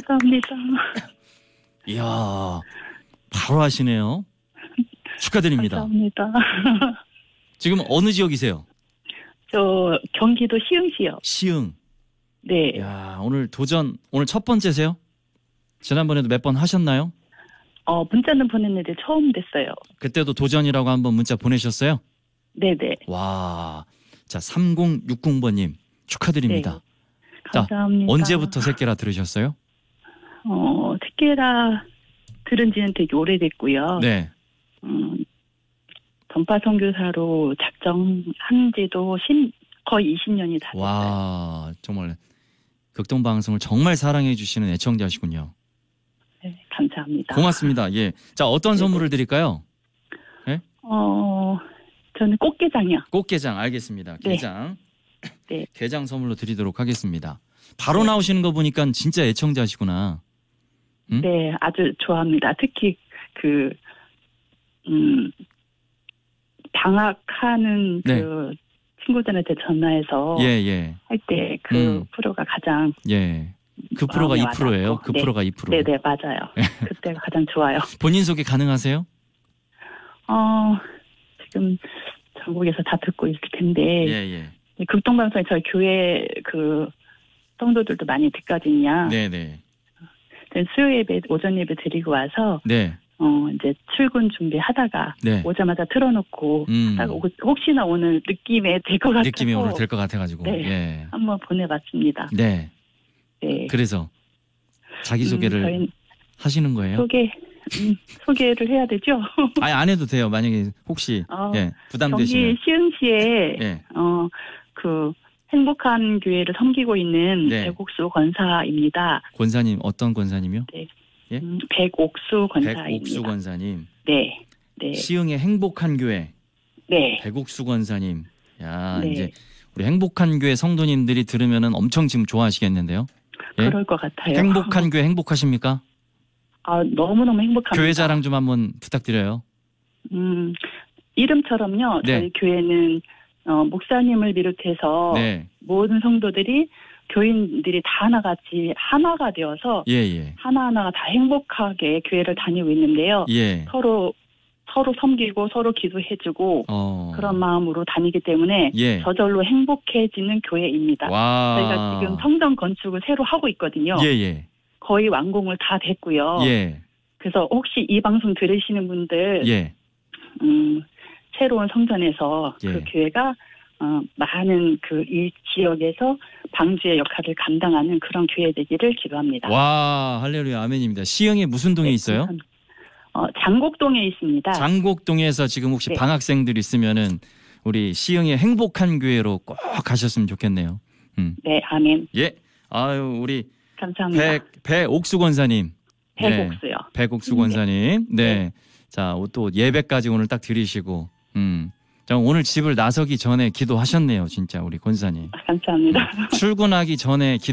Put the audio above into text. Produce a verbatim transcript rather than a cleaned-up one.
감사합니다. 이야, 바로 하시네요. 축하드립니다. 감사합니다. 지금 어느 지역이세요? 저 경기도 시흥시요. 시흥. 네. 야, 오늘 도전 오늘 첫 번째세요? 지난번에도 몇 번 하셨나요? 어, 문자는 보냈는데 처음 됐어요. 그때도 도전이라고 한번 문자 보내셨어요? 네네. 와, 자 삼공육공 번님 축하드립니다. 네. 감사합니다. 자, 언제부터 새끼라 들으셨어요? 어, 새끼라 들은 지는 되게 오래됐고요. 네. 음, 전파 선교사로 작정한 지도 십, 거의 이십 년이 다 됐어요. 와, 정말 극동방송을 정말 사랑해 주시는 애청자시군요. 네, 감사합니다. 고맙습니다. 예. 자, 어떤 네네. 선물을 드릴까요? 어, 저는 꽃게장이요. 꽃게장 알겠습니다. 네. 게장. 네. 게장 선물로 드리도록 하겠습니다. 바로 네. 나오시는 거 보니까 진짜 애청자시구나. 음? 네, 아주 좋아합니다. 특히 그, 음, 방학하는 네. 그 친구들한테 전화해서 예, 예. 할 때 그 음. 프로가 가장 예. 그 프로가 마음에 이 프로예요. 와닿고. 그 네. 프로가 이 프로. 네네, 맞아요. 그때가 가장 좋아요. 본인 소개 가능하세요? 어, 지금 전국에서 다 듣고 있을 텐데, 예, 예. 극동방송에 저희 교회 그 성도들도 많이 듣거든요. 네, 네. 수요 예배, 오전 예배 드리고 와서, 네. 어, 이제 출근 준비하다가, 네. 오자마자 틀어놓고, 음. 하다가 혹시나 오늘 느낌에 될 것 같아서. 느낌이 오늘 될 것 같아 가지고. 네. 예. 한번 보내봤습니다. 네. 네. 그래서 자기 소개를 음, 저희 하시는 거예요? 소개, 음, 소개를 해야 되죠? 아니, 안 해도 돼요. 만약에 혹시 어, 예, 부담되시면. 경기 시흥시에, 예. 어, 그, 행복한 교회를 섬기고 있는 네. 백옥수 권사입니다. 권사님 어떤 권사님이요? 네. 예? 음, 백옥수 권사입니다. 백옥수 권사님. 네. 네. 시흥의 행복한 교회. 네. 백옥수 권사님. 야, 네. 이제 우리 행복한 교회 성도님들이 들으면은 엄청 지금 좋아하시겠는데요? 예? 그럴 것 같아요. 행복한 교회 행복하십니까? 아, 너무너무 행복합니다. 교회 자랑 좀 한번 부탁드려요. 음, 이름처럼요. 네. 저희 교회는 어, 목사님을 비롯해서 네. 모든 성도들이 교인들이 다 하나같이 하나가 되어서 예, 예. 하나하나가 다 행복하게 교회를 다니고 있는데요. 예. 서로 서로 섬기고 서로 기도해주고 어. 그런 마음으로 다니기 때문에 예. 저절로 행복해지는 교회입니다. 와. 저희가 지금 성전 건축을 새로 하고 있거든요. 예, 예. 거의 완공을 다 됐고요. 예. 그래서 혹시 이 방송 들으시는 분들 예. 음, 새로운 성전에서 예. 그 교회가 어, 많은 그 이 지역에서 방주의 역할을 감당하는 그런 교회 되기를 기도합니다. 와, 할렐루야, 아멘입니다. 시흥에 무슨 동에 네, 있어요? 감사합니다. 어, 장곡동에 있습니다. 장곡동에서 지금 혹시 네. 방학생들 있으면은 우리 시흥의 행복한 교회로 꼭 가셨으면 좋겠네요. 음. 네, 아멘. 예. 아유, 우리 감사합니다. 백 백옥수 권사님. 백옥수요. 네. 백옥수 네. 권사님. 네. 네. 자, 또 예배까지 오늘 딱 드리시고. 음. 자, 오늘 집을 나서기 전에 기도하셨네요, 진짜 우리 권사님. 감사합니다. 출근하기 전에 기도